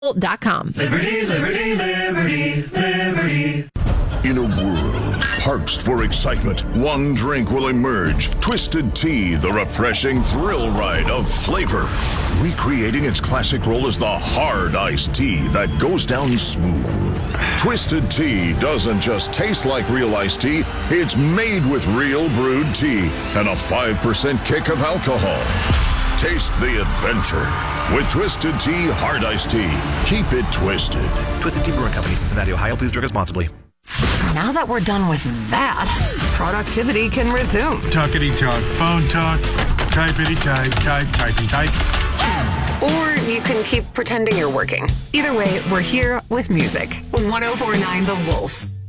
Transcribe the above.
Liberty, liberty, liberty, liberty. In a world parched for excitement, one drink will emerge. Twisted Tea, the refreshing thrill ride of flavor. Recreating its classic role as the hard iced tea that goes down smooth. Twisted Tea doesn't just taste like real iced tea, it's made with real brewed tea and a 5% kick of alcohol. Taste the adventure with Twisted Tea Hard Iced Tea. Keep it twisted. Twisted Tea Brewing Company, Cincinnati, Ohio. Please drink responsibly. Now that we're done with that, productivity can resume. Talkity-talk, phone talk, typity-type, typey-type. Or you can keep pretending you're working. Either way, we're here with music. 104.9 The Wolf.